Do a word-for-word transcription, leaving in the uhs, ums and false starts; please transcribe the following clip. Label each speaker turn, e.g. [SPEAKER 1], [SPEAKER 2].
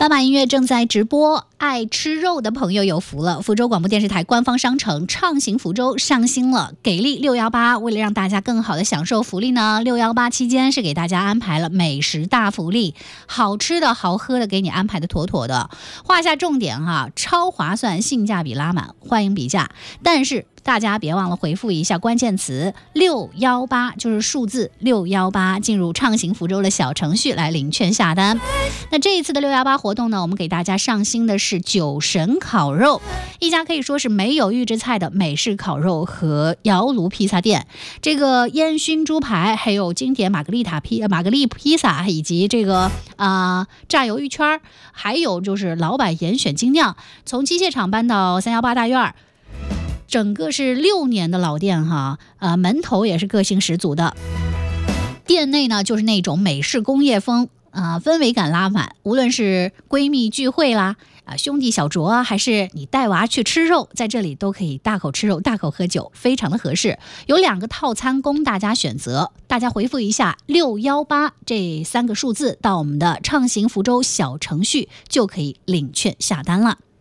[SPEAKER 1] 斑马音乐正在直播，爱吃肉的朋友有福了。福州广播电视台官方商城畅行福州上新了给力六一八，为了让大家更好的享受福利呢，六一八期间是给大家安排了美食大福利，好吃的好喝的给你安排的妥妥的，画下重点哈，超划算，性价比拉满，欢迎比价。但是大家别忘了回复一下关键词六一八，就是数字六一八，进入畅行福州的小程序来领券下单。那这一次的六一八活动呢，我们给大家上新的是酒神烤肉，一家可以说是没有预制菜的美式烤肉和窑炉披萨店。这个烟熏猪排，还有经典玛格丽塔披玛格丽披萨，以及这个啊、呃、炸鱿鱼圈，还有就是老板严选精酿，从机械厂搬到三幺八大院。整个是六年的老店哈，呃，门头也是个性十足的。店内呢就是那种美式工业风，啊、呃，氛围感拉满。无论是闺蜜聚会啦，啊、呃，兄弟小酌啊，还是你带娃去吃肉，在这里都可以大口吃肉，大口喝酒，非常的合适。有两个套餐供大家选择，大家回复一下六一八这三个数字到我们的畅行福州小程序，就可以领券下单了。